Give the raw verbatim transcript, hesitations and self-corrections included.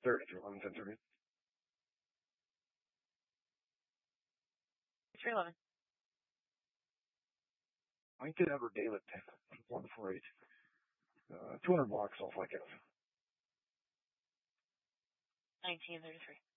thirty through eleven, ten thirty. three eleven. I did ever daily one four eight. Uh, two hundred blocks off like it. nineteen thirty-three.